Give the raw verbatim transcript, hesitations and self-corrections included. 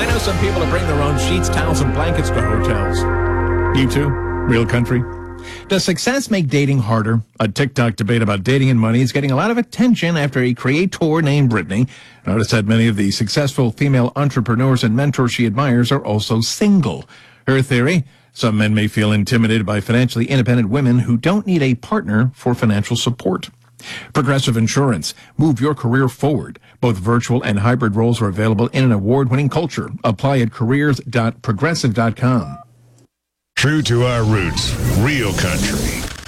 I know some people that bring their own sheets, towels, and blankets to hotels. You too? Real country? Does success make dating harder? A TikTok debate about dating and money is getting a lot of attention after a creator named Brittany noticed that many of the successful female entrepreneurs and mentors she admires are also single. Her theory: some men may feel intimidated by financially independent women who don't need a partner for financial support. Progressive Insurance. Move your career forward. Both virtual and hybrid roles are available in an award-winning culture. Apply at careers dot progressive dot com. True to our roots, real country.